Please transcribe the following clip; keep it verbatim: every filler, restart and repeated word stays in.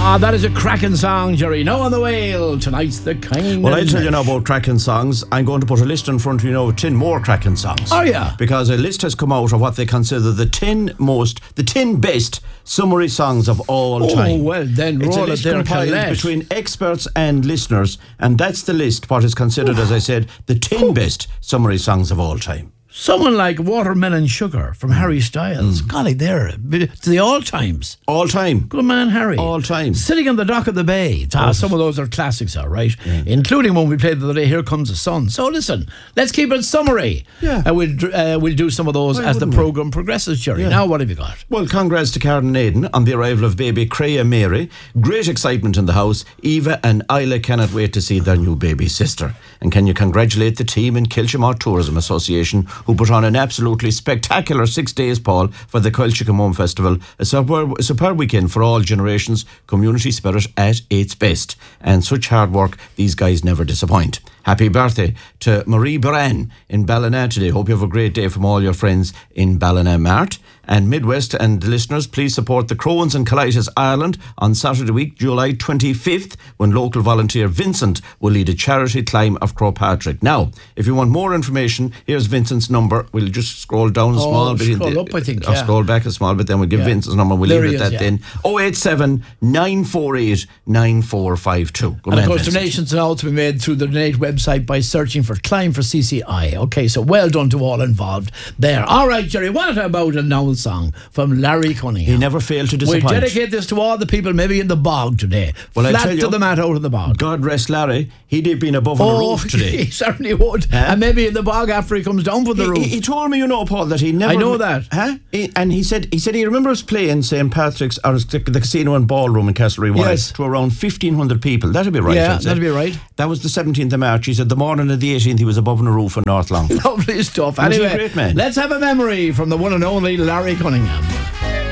Ah, that is a cracking song, Jerry. Now on the whale. Tonight's the King. Well, I'll tell you now about cracking songs. I'm going to put a list in front of you now of ten more cracking songs. Oh, yeah. Because a list has come out of what they consider the ten most, the ten best summary songs of all oh, time. Oh, well, then it's roll a list it there, compiled Colette. between experts and listeners, and that's the list, what is considered, Ooh. as I said, the ten Ooh. best summary songs of all time. Someone like Watermelon Sugar from Harry Styles. Mm. Golly, there. To the all times. All time. Good man, Harry. All time. Sitting on the dock of the bay. Ah, some of those are classics, all right. Yeah. Including one we played the other day, Here Comes the Sun. So listen, let's keep it summary. Yeah. And we'll, uh, we'll do some of those Why as the programme we? progresses, Jerry. Yeah. Now, what have you got? Well, congrats to Karen Naden on the arrival of baby Creya Mary. Great excitement in the house. Eva and Isla cannot wait to see their new baby sister. And can you congratulate the team in Kilchimart Tourism Association, who put on an absolutely spectacular six days, Paul, for the Kilchicamone Festival. A superb, a superb weekend for all generations, community spirit at its best. And such hard work, these guys never disappoint. Happy birthday to Marie Baran in Ballina today. Hope you have a great day from all your friends in Ballina Mart. And Midwest and listeners, please support the Crohn's and Colitis Ireland on Saturday week, July twenty-fifth, when local volunteer Vincent will lead a charity climb of Crowpatrick. Now, if you want more information, here's Vincent's number. We'll just scroll down a oh, small bit. Scroll the, up, I think. Or yeah. scroll back a small bit, then we'll give yeah. Vincent's number. We'll there leave it at is, that yeah. then. oh eight seven, nine four eight, nine four five two. Good and man, of course, Vincent. donations can also be made through the Donate website by searching for Climb for C C I. Okay, so well done to all involved there. All right, Jerry, what about a Noel song from Larry Cunningham? He never failed to disappoint. We dedicate this to all the people maybe in the bog today. Well, Flat I tell you, to the mat out in the bog. God rest Larry. He'd have been above oh, on the roof today. He certainly would. Huh? And maybe in the bog after he comes down from the he, roof. He, he told me, you know, Paul, that he never... I know that. Huh? He, and he said he said he remembers playing Saint Patrick's or the, the casino and ballroom in Castlereagh yes. to around fifteen hundred people. That'd be right. Yeah, I'd say. that'd be right. That was the seventeenth of March. He said the morning of the eighteenth he was above on the roof in North Long. Lovely stuff. He was anyway, a great man. Let's have a memory from the one and only Larry Cunningham.